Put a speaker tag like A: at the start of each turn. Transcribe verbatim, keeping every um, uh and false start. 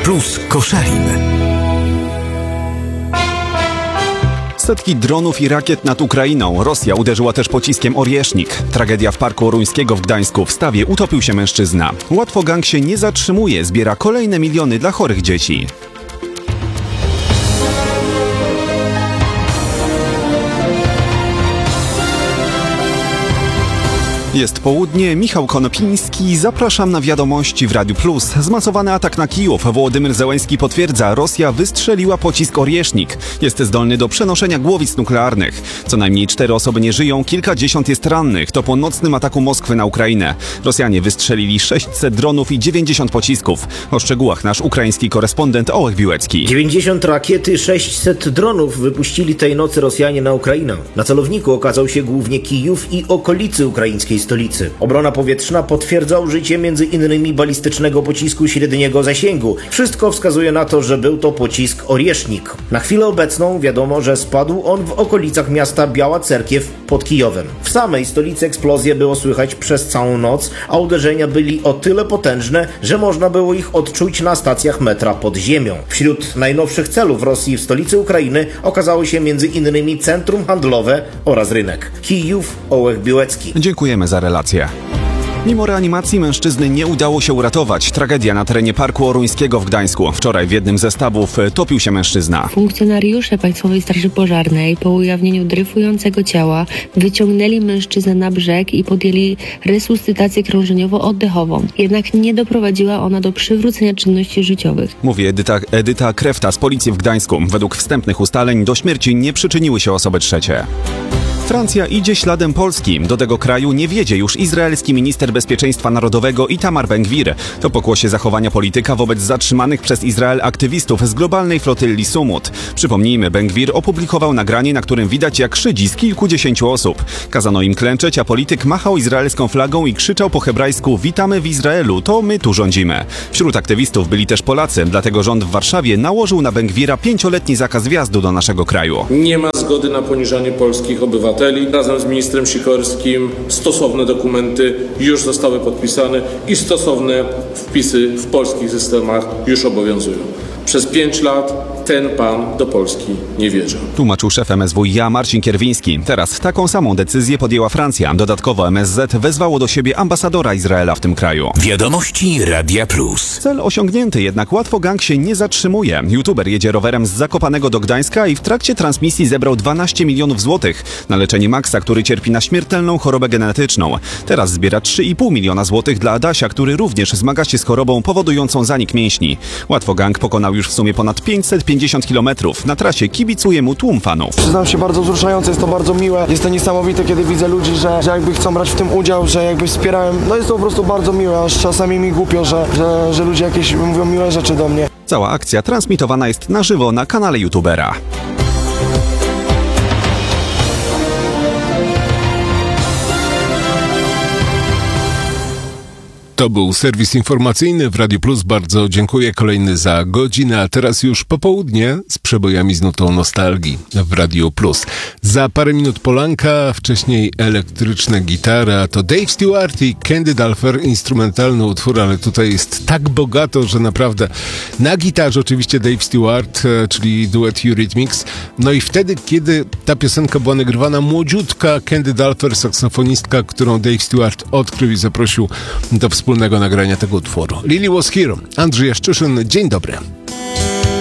A: Plus Koszalin.
B: Setki dronów i rakiet nad Ukrainą. Rosja uderzyła też pociskiem Oriesznik. Tragedia w Parku Oruńskiego w Gdańsku. W stawie utopił się mężczyzna. Łatwo gang się nie zatrzymuje. Zbiera kolejne miliony dla chorych dzieci. Jest południe, Michał Konopiński, zapraszam na wiadomości w Radiu Plus. Zmasowany atak na Kijów. Wołodymyr Zełenski potwierdza, Rosja wystrzeliła pocisk Oriesznik. Jest zdolny do przenoszenia głowic nuklearnych. Co najmniej cztery osoby nie żyją, kilkadziesiąt jest rannych. To po nocnym ataku Moskwy na Ukrainę. Rosjanie wystrzelili sześćset dronów i dziewięćdziesiąt pocisków. O szczegółach nasz ukraiński korespondent Ołek Biłecki.
C: dziewięćdziesiąt rakiet i sześćset dronów wypuścili tej nocy Rosjanie na Ukrainę. Na celowniku okazał się głównie Kijów i okolicy ukraińskiej stolicy. Obrona powietrzna potwierdza użycie między innymi balistycznego pocisku średniego zasięgu. Wszystko wskazuje na to, że był to pocisk Oriesznik. Na chwilę obecną wiadomo, że spadł on w okolicach miasta Biała Cerkiew pod Kijowem. W samej stolicy eksplozje było słychać przez całą noc, a uderzenia byli o tyle potężne, że można było ich odczuć na stacjach metra pod ziemią. Wśród najnowszych celów Rosji w stolicy Ukrainy okazało się między innymi centrum handlowe oraz rynek. Kijów, Ołek Biłecki.
B: Dziękujemy za relację. Mimo reanimacji mężczyzny nie udało się uratować. Tragedia na terenie Parku Oruńskiego w Gdańsku. Wczoraj w jednym ze stawów topił się mężczyzna.
D: Funkcjonariusze Państwowej Straży Pożarnej po ujawnieniu dryfującego ciała wyciągnęli mężczyznę na brzeg i podjęli resuscytację krążeniowo-oddechową. Jednak nie doprowadziła ona do przywrócenia czynności życiowych.
B: Mówi Edyta, Edyta Krefta z policji w Gdańsku. Według wstępnych ustaleń do śmierci nie przyczyniły się osoby trzecie. Francja idzie śladem Polski. Do tego kraju nie wiedzie już izraelski minister bezpieczeństwa narodowego Itamar Ben-Gvir. To pokłosie zachowania polityka wobec zatrzymanych przez Izrael aktywistów z globalnej flotylli Sumut. Przypomnijmy, Ben-Gvir opublikował nagranie, na którym widać, jak szydzi z kilkudziesięciu osób. Kazano im klęczeć, a polityk machał izraelską flagą i krzyczał po hebrajsku: witamy w Izraelu, to my tu rządzimy. Wśród aktywistów byli też Polacy, dlatego rząd w Warszawie nałożył na Ben-Gvira pięcioletni zakaz wjazdu do naszego kraju.
E: Nie ma zgody na poniżanie polskich obywateli. Razem z ministrem Sikorskim stosowne dokumenty już zostały podpisane i stosowne wpisy w polskich systemach już obowiązują. Przez pięć lat ten pan do Polski nie wjeżdża.
B: Tłumaczył szef M S W i a Marcin Kierwiński. Teraz taką samą decyzję podjęła Francja. Dodatkowo M S Z wezwało do siebie ambasadora Izraela w tym kraju.
A: Wiadomości Radia Plus.
B: Cel osiągnięty, jednak łatwo gang się nie zatrzymuje. YouTuber jedzie rowerem z Zakopanego do Gdańska i w trakcie transmisji zebrał dwanaście milionów złotych na leczenie Maxa, który cierpi na śmiertelną chorobę genetyczną. Teraz zbiera trzy i pół miliona złotych dla Adasia, który również zmaga się z chorobą powodującą zanik mięśni. Łatwo gang pokonał już w sumie ponad pięćset pięćdziesiąt kilometrów. Na trasie kibicuje mu tłum fanów.
F: Przyznam się, bardzo wzruszające, jest to bardzo miłe. Jest to niesamowite, kiedy widzę ludzi, że, że jakby chcą brać w tym udział, że jakby wspierają. No jest to po prostu bardzo miłe, aż czasami mi głupio, że, że, że ludzie jakieś mówią miłe rzeczy do mnie.
B: Cała akcja transmitowana jest na żywo na kanale YouTubera.
G: To był serwis informacyjny w Radiu Plus. Bardzo dziękuję. Kolejny za godzinę, a teraz już popołudnie z przebojami z nutą nostalgii w Radiu Plus. Za parę minut Polanka, wcześniej elektryczne gitary, a to Dave Stewart i Candy Dulfer, instrumentalny utwór, ale tutaj jest tak bogato, że naprawdę na gitarze oczywiście Dave Stewart, czyli duet Eurythmics. No i wtedy, kiedy ta piosenka była nagrywana, młodziutka Candy Dulfer, saksofonistka, którą Dave Stewart odkrył i zaprosił do wspólnego nagrania tego utworu. Lily Was Here. Andrzej Jaszczyszyn, dzień dobry.